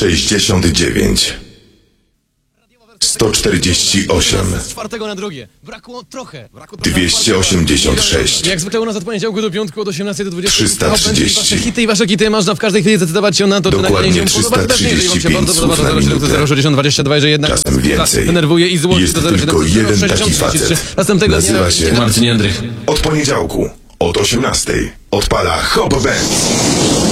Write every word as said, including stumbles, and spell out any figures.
sześćdziesiąt dziewięć, sto czterdzieści osiem, Z czwartego na drugie. Brakło trochę. Brakło dwieście osiemdziesiąt sześć, Jak zwykle u nas od poniedziałku do piątku od osiemnastej do dwudziestej. trzysta trzydzieści. Wasze hity i wasze hity można w każdej chwili zdecydować się na to, czy Dokładnie nagranie się podoba. trzysta Jeżeli wam się trzydzieści pięć bardzo podoba, słów to na zero siedem minutę. sześćdziesiąt dwadzieścia dwa, jeżeli jednak Czasem więcej. denerwuje i złości, Jest to zero siedem tylko jeden taki sześćdziesiąt facet. trzy. Następnego dnia Nazywa się Marcin Jędrych. od poniedziałku od osiemnastej odpala Hop Benz.